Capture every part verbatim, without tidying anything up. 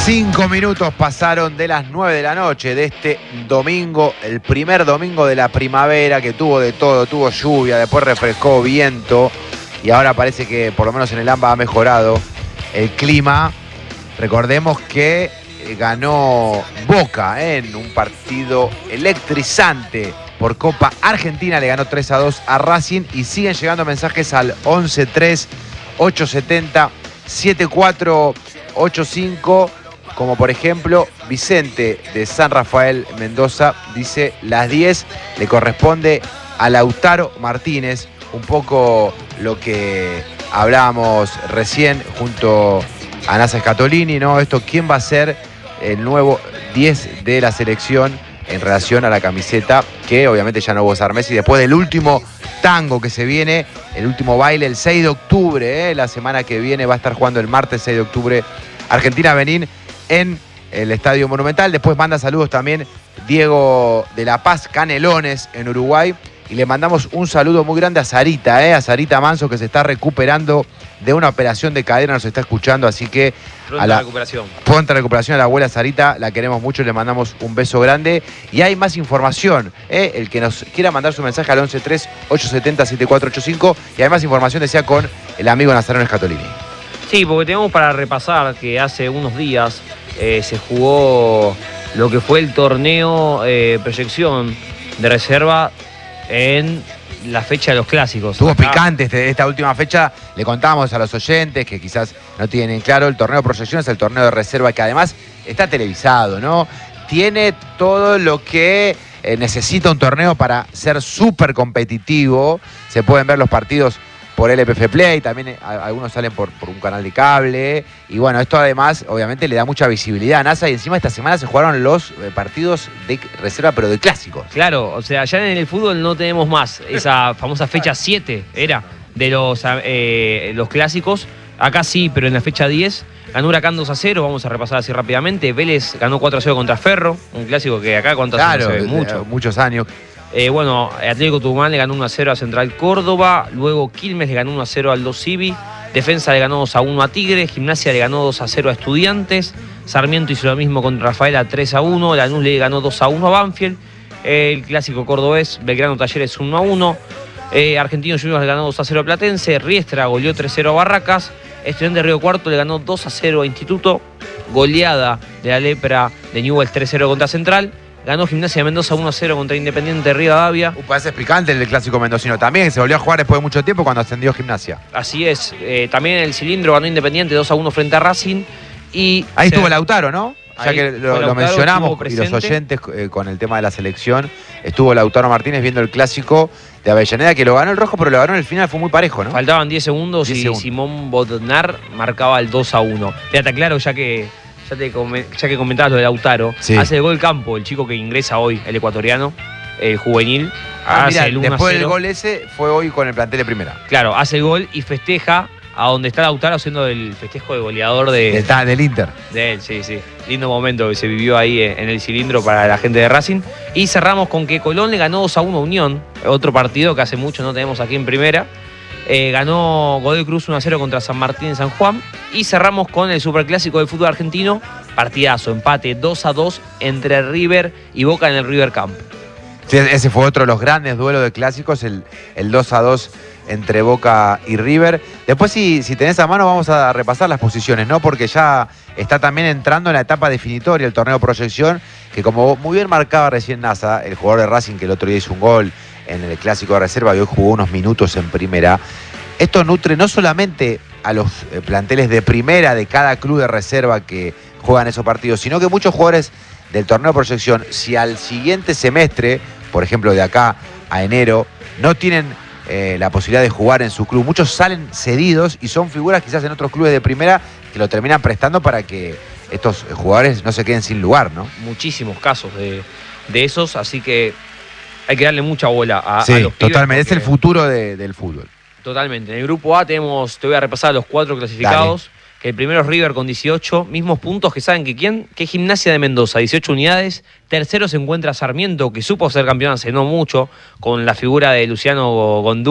Cinco minutos pasaron de las nueve de la noche de este domingo, el primer domingo de la primavera, que tuvo de todo, tuvo lluvia, después refrescó, viento, y ahora parece que por lo menos en el AMBA ha mejorado el clima. Recordemos que ganó Boca ¿eh? en un partido electrizante por Copa Argentina, le ganó tres a dos a Racing, y siguen llegando mensajes al once tres ocho setenta siete cuatro ocho cinco. Como por ejemplo, Vicente de San Rafael Mendoza dice: las diez le corresponde a Lautaro Martínez. Un poco lo que hablábamos recién junto a Nasa Scatolini, ¿no? Esto, ¿quién va a ser el nuevo diez de la selección en relación a la camiseta? Que obviamente ya no va a usar Messi después del último tango que se viene, el último baile el seis de octubre, ¿eh? La semana que viene va a estar jugando el martes seis de octubre Argentina-Benín en el Estadio Monumental. Después manda saludos también Diego de La Paz, Canelones, en Uruguay. Y le mandamos un saludo muy grande a Sarita, ¿eh? a Sarita Manso, que se está recuperando de una operación de cadera, nos está escuchando, así que pronta a la recuperación. Pronta recuperación a la abuela Sarita, la queremos mucho, le mandamos un beso grande. Y hay más información, ¿eh? el que nos quiera mandar su mensaje al once tres ocho setenta siete cuatro ocho cinco, y hay más información, decía, con el amigo Nazareno Scatolini. Sí, porque tenemos para repasar que hace unos días eh, se jugó lo que fue el torneo eh, proyección de reserva en la fecha de los clásicos. Estuvo Acá, picante este, esta última fecha. Le contábamos a los oyentes que quizás no tienen claro, el torneo de proyección es el torneo de reserva que además está televisado, ¿no? Tiene todo lo que eh, necesita un torneo para ser súper competitivo. Se pueden ver los partidos por L P F Play, también eh, algunos salen por, por un canal de cable. Y bueno, esto además obviamente le da mucha visibilidad a NASA, y encima esta semana se jugaron los eh, partidos de reserva, pero de clásicos. Claro, o sea, ya en el fútbol no tenemos más esa famosa fecha siete, era, de los, eh, los clásicos. Acá sí, pero en la fecha diez ganó Huracán dos a cero, vamos a repasar así rápidamente. Vélez ganó cuatro a cero contra Ferro, un clásico que acá cuántos claro, años se ve mucho. muchos años. Eh, bueno, Atlético Tucumán le ganó uno a cero a Central Córdoba, luego Quilmes le ganó uno a cero al Aldo Civi, Defensa le ganó dos a uno a Tigre, Gimnasia le ganó dos a cero a Estudiantes, Sarmiento hizo lo mismo con Rafaela tres a uno, Lanús le ganó dos a uno a Banfield, eh, el clásico cordobés, Belgrano Talleres uno a uno, eh, Argentinos Juniors le ganó dos a cero a Platense, Riestra goleó tres a cero a Barracas, Estudiantes de Río Cuarto le ganó dos a cero a Instituto, goleada de la Lepra de Newell's tres a cero contra Central. Ganó Gimnasia de Mendoza uno a cero contra Independiente de Rivadavia. Uh, parece picante el clásico mendocino también, que se volvió a jugar después de mucho tiempo cuando ascendió Gimnasia. Así es. Eh, también el cilindro ganó Independiente dos a uno frente a Racing. Y ahí se... estuvo Lautaro, ¿no? Ya ahí que lo, Lautaro, lo mencionamos y los presente. oyentes eh, con el tema de la selección, estuvo Lautaro Martínez viendo el clásico de Avellaneda, que lo ganó el rojo, pero lo ganó en el final, fue muy parejo, ¿no? Faltaban diez segundos diez y segundos. Simón Bodnar marcaba el dos a uno. Fíjate, claro, ya que... Ya, te, ya que comentabas lo de Lautaro, sí. hace el gol Campo, el chico que ingresa hoy, el ecuatoriano, el juvenil. Ah, hace mirá, el uno a cero. después del gol ese fue hoy con el plantel de primera. Claro, hace el gol y festeja a donde está Lautaro haciendo el festejo de goleador de, Está del Inter. De él, sí, sí. Lindo momento que se vivió ahí en el cilindro para la gente de Racing. Y cerramos con que Colón le ganó dos a uno a Unión, otro partido que hace mucho no tenemos aquí en primera. Eh, ganó Godoy Cruz uno a cero contra San Martín en San Juan. Y cerramos con el superclásico del fútbol argentino. Partidazo, empate dos a dos entre River y Boca en el River Camp. Sí, ese fue otro de los grandes duelos de clásicos, el, el dos a dos entre Boca y River. Después, si, si tenés a mano, vamos a repasar las posiciones, ¿no? Porque ya está también entrando en la etapa definitoria el torneo proyección, que como muy bien marcaba recién NASA, el jugador de Racing que el otro día hizo un gol en el clásico de reserva y hoy jugó unos minutos en primera. Esto nutre no solamente a los planteles de primera de cada club de reserva que juegan esos partidos, sino que muchos jugadores del torneo proyección, si al siguiente semestre, por ejemplo de acá a enero, no tienen eh, la posibilidad de jugar en su club, muchos salen cedidos y son figuras quizás en otros clubes de primera que lo terminan prestando para que estos jugadores no se queden sin lugar, ¿no? Muchísimos casos de, de esos, así que hay que darle mucha bola a, sí, a los pibes. Totalmente, es el futuro de, del fútbol. Totalmente. En el grupo A tenemos, te voy a repasar los cuatro clasificados. Dale. Que el primero es River con dieciocho, mismos puntos que saben que quién, que Gimnasia de Mendoza, dieciocho unidades. Tercero se encuentra Sarmiento, que supo ser campeón hace no mucho, con la figura de Luciano Gondú,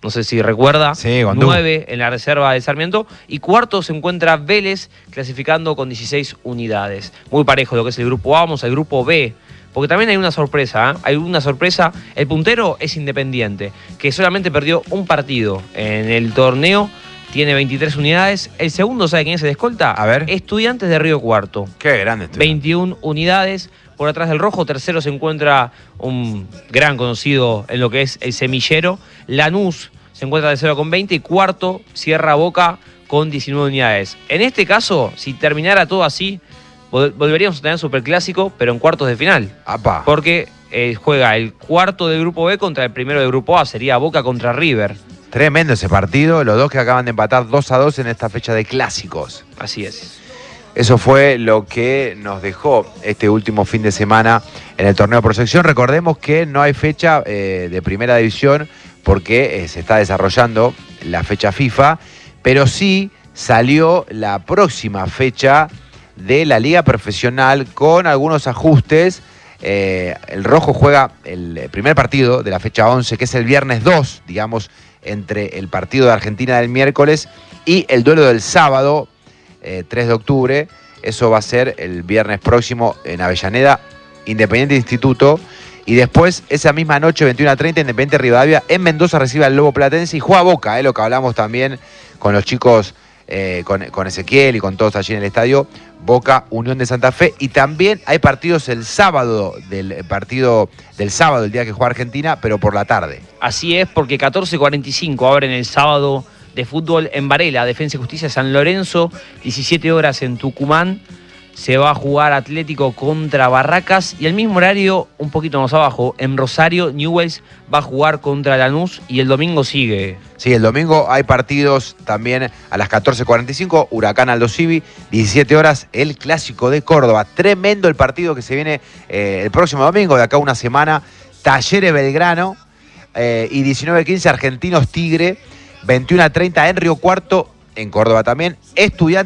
no sé si recuerda, sí, Gondú. nueve en la reserva de Sarmiento, y cuarto se encuentra Vélez, clasificando con dieciséis unidades. Muy parejo lo que es el grupo A, vamos al grupo B, porque también hay una sorpresa, ¿eh? Hay una sorpresa, el puntero es Independiente, que solamente perdió un partido en el torneo, tiene veintitrés unidades, el segundo, ¿sabe quién es el escolta? A ver. Estudiantes de Río Cuarto. Qué grande esto. veintiuna unidades. Por atrás del rojo, tercero se encuentra un gran conocido en lo que es el semillero. Lanús se encuentra tercero con veinte y cuarto cierra Boca con diecinueve unidades. En este caso, si terminara todo así, vol- volveríamos a tener Superclásico, pero en cuartos de final. Apá. Porque eh, juega el cuarto del grupo B contra el primero del grupo A, sería Boca contra River. Tremendo ese partido, los dos que acaban de empatar dos a dos en esta fecha de clásicos. Así es. Eso fue lo que nos dejó este último fin de semana en el torneo por sección. Recordemos que no hay fecha eh, de primera división porque eh, se está desarrollando la fecha FIFA, pero sí salió la próxima fecha de la Liga Profesional con algunos ajustes. Eh, el Rojo juega el primer partido de la fecha once, que es el viernes dos, digamos, entre el partido de Argentina del miércoles y el duelo del sábado, Eh, tres de octubre, eso va a ser el viernes próximo en Avellaneda, Independiente Instituto, y después esa misma noche, veintiuna treinta, Independiente Rivadavia en Mendoza recibe al Lobo Platense y juega Boca, eh, lo que hablamos también con los chicos, eh, con, con Ezequiel y con todos allí en el estadio, Boca, Unión de Santa Fe, y también hay partidos el sábado, del partido del sábado, el día que juega Argentina, pero por la tarde. Así es, porque catorce cuarenta y cinco abren el sábado de fútbol en Varela, Defensa y Justicia San Lorenzo, diecisiete horas en Tucumán, se va a jugar Atlético contra Barracas, y el mismo horario, un poquito más abajo, en Rosario, Newell's va a jugar contra Lanús, y el domingo sigue. Sí, el domingo hay partidos también a las catorce cuarenta y cinco, Huracán Aldo Civi, diecisiete horas, el Clásico de Córdoba. Tremendo el partido que se viene eh, el próximo domingo, de acá a una semana, Talleres Belgrano, eh, y diecinueve quince Argentinos Tigre, veintiuna treinta en Río Cuarto, en Córdoba también, Estudiantes